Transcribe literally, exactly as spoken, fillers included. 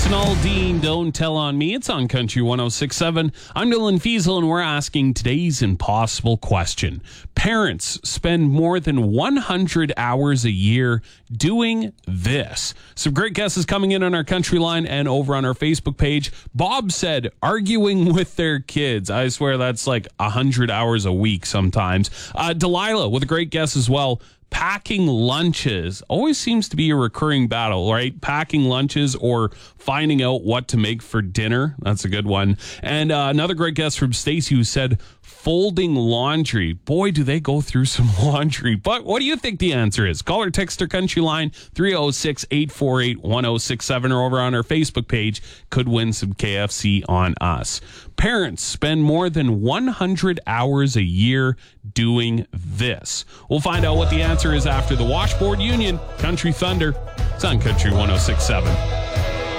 Jason Aldean, Don't Tell on Me. It's on Country one oh six point seven. I'm Dylan Fiesel, and we're asking today's impossible question. Parents spend more than one hundred hours a year doing this. Some great guesses coming in on our Country line and over on our Facebook page. Bob said arguing with their kids. I swear that's like one hundred hours a week sometimes. Uh, Delilah with a great guess as well. Packing lunches always seems to be a recurring battle, right? Packing lunches or finding out what to make for dinner. That's a good one. And uh, another great guess from Stacy, who said folding laundry. Boy, do they go through some laundry. But what do you think the answer is? Call or text our Country line three oh six, eight four eight, one oh six seven or over on our Facebook page. Could win some K F C on us. Parents spend more than one hundred hours a year doing this. We'll find out what the answer is after the Washboard Union, Country Thunder. It's on Country one oh six point seven.